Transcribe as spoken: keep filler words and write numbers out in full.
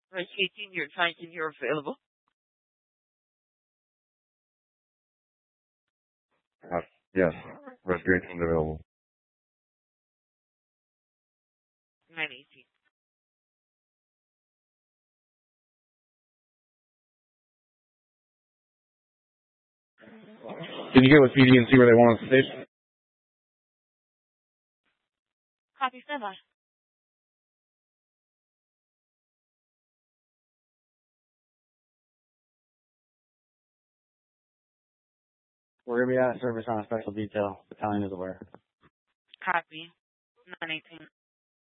Rush eighteen, you're thinking you're available. Uh, yes, rescue eighteen available. nine eighteen. Can you get with P D and see where they want us to station? Copy, stand by. We're gonna be out of service on a special detail. Battalion is aware. Copy. nine eighteen.